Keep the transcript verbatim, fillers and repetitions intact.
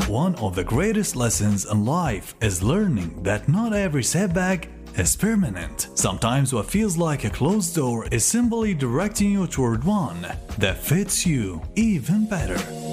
One of the greatest lessons in life is learning that not every setback is permanent. Sometimes what feels like a closed door is simply directing you toward one that fits you even better.